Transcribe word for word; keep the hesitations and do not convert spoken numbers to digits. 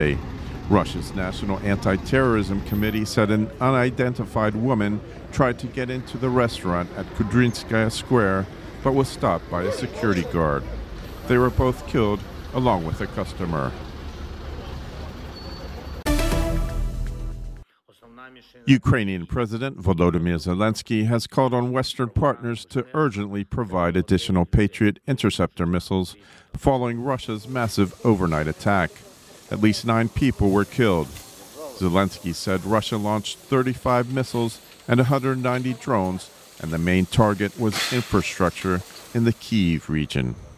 Russia's National Anti-Terrorism Committee said an unidentified woman tried to get into the restaurant at Kudrinskaya Square but was stopped by a security guard. They were both killed along with a customer. Ukrainian President Volodymyr Zelensky has called on Western partners to urgently provide additional Patriot interceptor missiles following Russia's massive overnight attack. At least nine people were killed. Zelensky said Russia launched thirty-five missiles and one hundred ninety drones, and the main target was infrastructure in the Kyiv region.